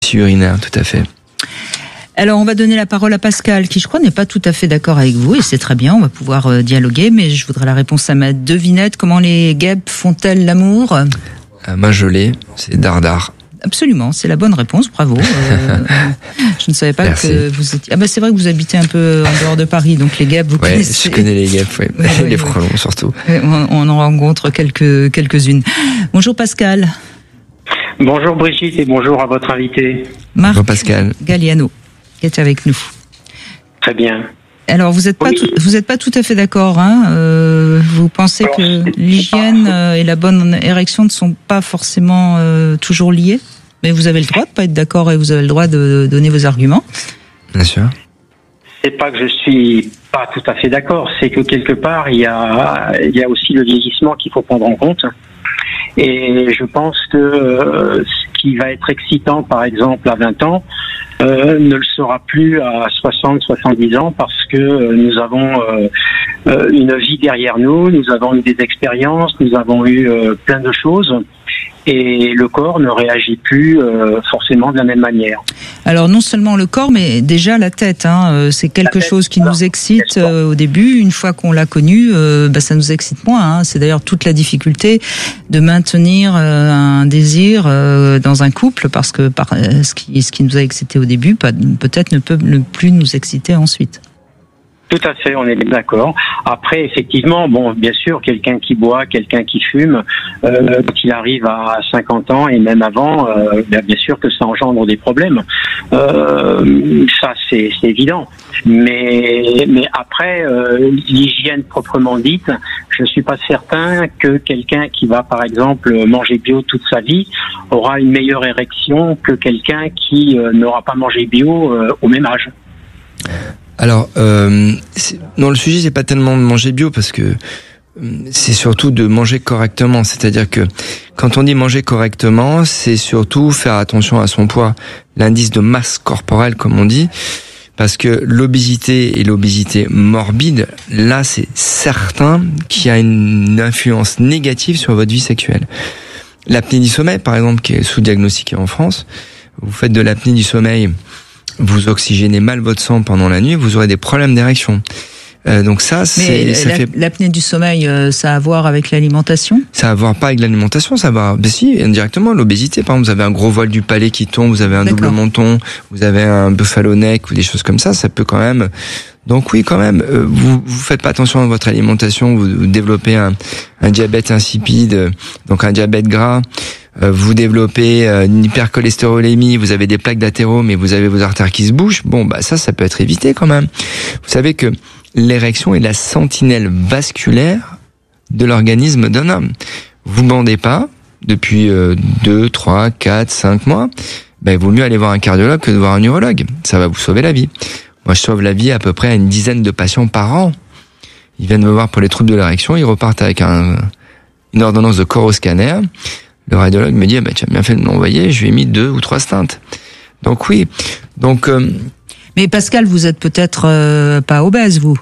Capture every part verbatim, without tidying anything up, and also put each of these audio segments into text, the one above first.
vessie urinaire, tout à fait. Alors, on va donner la parole à Pascal, qui, je crois, n'est pas tout à fait d'accord avec vous, et c'est très bien, on va pouvoir euh, dialoguer, mais je voudrais la réponse à ma devinette. Comment les guêpes font-elles l'amour ? À main gelée, c'est dardard. Absolument, c'est la bonne réponse, bravo. Euh, je ne savais pas Merci. que vous étiez... Ah bah c'est vrai que vous habitez un peu en dehors de Paris, donc les guêpes, vous ouais, connaissez. je connais les guêpes, ouais. Ouais, ouais, les ouais. frelons surtout. On, on en rencontre quelques, quelques-unes. Bonjour Pascal. Bonjour Brigitte et bonjour à votre invité. Marc Bonjour Pascal. Galliano, qui est avec nous. Très bien. Alors, vous n'êtes pas, Oui. tout, vous êtes pas tout à fait d'accord, hein euh, vous pensez Alors, que c'est- l'hygiène euh, et la bonne érection ne sont pas forcément euh, toujours liées, mais vous avez le droit de pas être d'accord et vous avez le droit de donner vos arguments. Bien sûr. C'est pas que je suis pas tout à fait d'accord, c'est que quelque part il y a il y a aussi le vieillissement qu'il faut prendre en compte. Et je pense que euh, ce qui va être excitant, par exemple, à vingt ans, euh, ne le sera plus à soixante, soixante-dix ans, parce que euh, nous avons euh, euh, une vie derrière nous, nous avons eu des expériences, nous avons eu euh, plein de choses, et le corps ne réagit plus euh, forcément de la même manière. Alors, non seulement le corps, mais déjà la tête, hein, euh, c'est quelque La tête, chose qui alors, nous excite bien sûr. euh, au début. Une fois qu'on l'a connu, euh, bah, ça nous excite moins. Hein. C'est d'ailleurs toute la difficulté de maintenir euh, un désir euh, dans un couple, parce que par, euh, ce, qui, ce qui nous a excité au début, pas- peut-être ne peut ne plus nous exciter ensuite. Tout à fait, on est d'accord. Après, effectivement, bon, bien sûr, quelqu'un qui boit, quelqu'un qui fume, euh, quand il arrive à cinquante ans et même avant, euh, bien, bien sûr que ça engendre des problèmes. Euh, ça, c'est, c'est évident. Mais, mais après, euh, l'hygiène proprement dite, je suis pas certain que quelqu'un qui va, par exemple, manger bio toute sa vie aura une meilleure érection que quelqu'un qui euh, n'aura pas mangé bio euh, au même âge. Alors, euh, c'est- non, le sujet c'est pas tellement de manger bio parce que euh, c'est surtout de manger correctement. C'est-à-dire que quand on dit manger correctement, c'est surtout faire attention à son poids, l'indice de masse corporelle comme on dit, parce que l'obésité et l'obésité morbide, là c'est certain qu'il y a une influence négative sur votre vie sexuelle. L'apnée du sommeil, par exemple, qui est sous-diagnostiquée en France, vous faites de l'apnée du sommeil, vous oxygénez mal votre sang pendant la nuit, vous aurez des problèmes d'érection. Euh, donc ça, c'est, Mais ça la- fait, l'apnée du sommeil, euh, ça a à voir avec l'alimentation ? ça a à voir pas avec l'alimentation, ça va, ben si, indirectement, l'obésité. Par exemple, vous avez un gros voile du palais qui tombe, vous avez un D'accord. double menton, vous avez un buffalo neck ou des choses comme ça, ça peut quand même. Donc oui, quand même, euh, vous vous faites pas attention à votre alimentation, vous, vous développez un, un diabète insipide, euh, donc un diabète gras. Euh, vous développez euh, une hypercholestérolémie, vous avez des plaques d'athérome et vous avez vos artères qui se bouchent, bon bah ça, ça peut être évité quand même. Vous savez que l'érection est la sentinelle vasculaire de l'organisme d'un homme. Vous bandez pas depuis euh, deux, trois, quatre, cinq mois, ben il vaut mieux aller voir un cardiologue que de voir un urologue. Ça va vous sauver la vie. Moi, je sauve la vie à peu près à une dizaine de patients par an. Ils viennent me voir pour les troubles de l'érection, ils repartent avec un, une ordonnance de coroscanner. Le radiologue me dit, ah ben, tu as bien fait de m'envoyer, je lui ai mis deux ou trois stents. Donc oui, donc... Euh, Mais Pascal, vous êtes peut-être euh, pas obèse, vous ?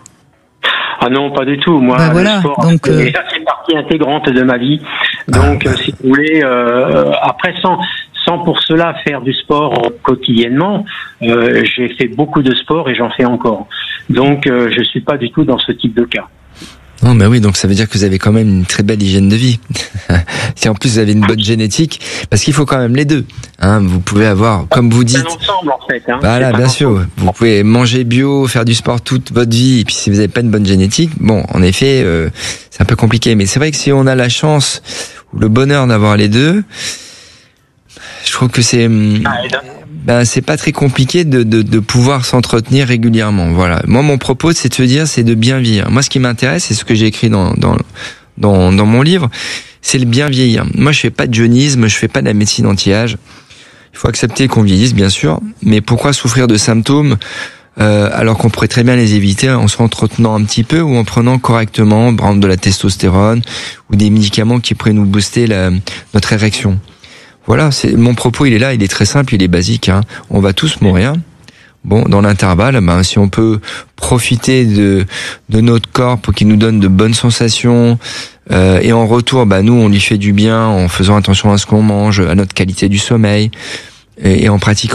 Ah non, pas du tout. Moi, Bah le voilà, sport, donc, c'est, euh, ça fait partie intégrante de ma vie. Donc, Ah, euh, si vous voulez, euh, après, sans, sans pour cela faire du sport quotidiennement, euh, j'ai fait beaucoup de sport et j'en fais encore. Donc, euh, je suis pas du tout dans ce type de cas. Non, mais oui, donc ça veut dire que vous avez quand même une très belle hygiène de vie. Si en plus vous avez une bonne génétique, parce qu'il faut quand même les deux. Hein, vous pouvez avoir, comme vous C'est dites, un ensemble, en fait. Hein. voilà, C'est pas bien un sûr, ensemble. vous pouvez manger bio, faire du sport toute votre vie, et puis si vous n'avez pas une bonne génétique, bon, en effet, euh, c'est un peu compliqué. Mais c'est vrai que si on a la chance ou le bonheur d'avoir les deux, je trouve que c'est, Ah, et d'un- ben c'est pas très compliqué de, de, de pouvoir s'entretenir régulièrement. Voilà. Moi, mon propos, c'est de se dire, c'est de bien vieillir. Moi, ce qui m'intéresse, c'est ce que j'ai écrit dans, dans, dans, dans mon livre, c'est le bien vieillir. Moi, je fais pas de jeunisme, je fais pas de la médecine anti-âge. Il faut accepter qu'on vieillisse, bien sûr, mais pourquoi souffrir de symptômes euh, alors qu'on pourrait très bien les éviter en s'entretenant un petit peu ou en prenant correctement, par exemple de la testostérone ou des médicaments qui pourraient nous booster la, notre érection. Voilà, c'est mon propos, il est là, il est très simple, il est basique. Hein. On va tous mourir. Bon, dans l'intervalle, ben, si on peut profiter de de notre corps pour qu'il nous donne de bonnes sensations, euh, et en retour, ben, nous, on lui fait du bien en faisant attention à ce qu'on mange, à notre qualité du sommeil, et, et en pratiquant